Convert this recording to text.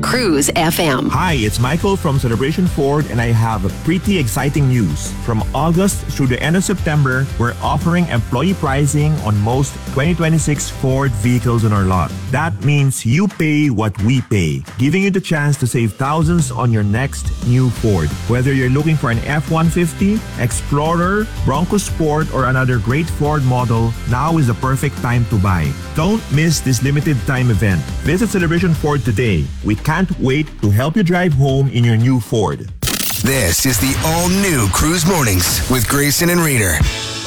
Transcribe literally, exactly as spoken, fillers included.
Cruise F M. Hi, it's Michael from Celebration Ford, and I have pretty exciting news. From August through the end of September, we're offering employee pricing on most twenty twenty-six Ford vehicles on our lot. That means you pay what we pay, giving you the chance to save thousands on your next new Ford. Whether you're looking for an F one fifty, Explorer, Bronco Sport, or another great Ford model, now is the perfect time to buy. Don't miss this limited time event. Visit Celebration Ford today. We can't wait to help you drive home in your new Ford. This is the all-new Cruise Mornings with Grayson and Reader.